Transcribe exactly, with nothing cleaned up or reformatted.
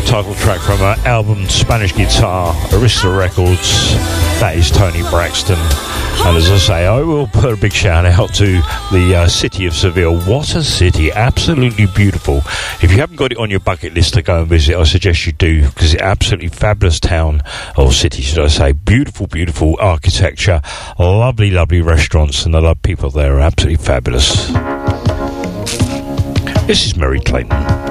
title track from her album Spanish Guitar, Arista Records. That is Toni Braxton. And as I say, I will put a big shout out to the uh, city of Seville. What a city, absolutely beautiful. If you haven't got it on your bucket list to go and visit, I suggest you do, because it's an absolutely fabulous town, or city should I say. Beautiful, beautiful architecture, lovely, lovely restaurants, and the love people there are absolutely fabulous. This is Mary Clayton.